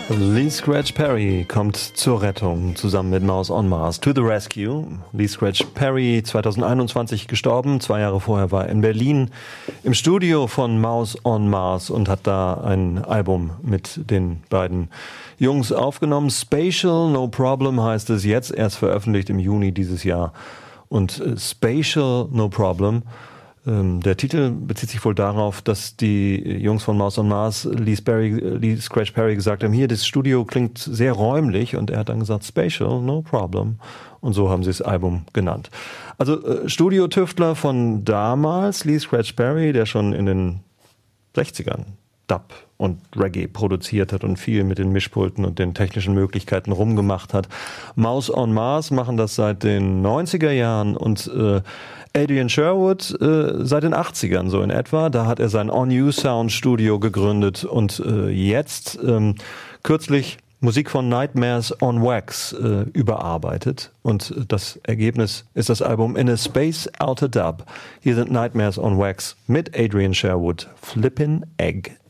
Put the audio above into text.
Lee Scratch Perry kommt zur Rettung zusammen mit Mouse on Mars. To the Rescue. Lee Scratch Perry, 2021 gestorben. 2 Jahre vorher war er in Berlin im Studio von Mouse on Mars und hat da ein Album mit den beiden Jungs aufgenommen. Spatial No Problem heißt es jetzt, erst veröffentlicht im Juni dieses Jahr. Und Spatial No Problem, der Titel bezieht sich wohl darauf, dass die Jungs von Mouse on Mars Lee Scratch Perry gesagt haben, hier, das Studio klingt sehr räumlich, und er hat dann gesagt, Spatial, no problem. Und so haben sie das Album genannt. Also Studiotüftler von damals, Lee Scratch Perry, der schon in den 60ern Dub und Reggae produziert hat und viel mit den Mischpulten und den technischen Möglichkeiten rumgemacht hat. Mouse on Mars machen das seit den 90er Jahren und Adrian Sherwood seit den 80ern so in etwa. Da hat er sein On You Sound Studio gegründet und jetzt kürzlich Musik von Nightmares on Wax überarbeitet. Und das Ergebnis ist das Album In a Space Outer Dub. Hier sind Nightmares on Wax mit Adrian Sherwood, Flippin' Egg.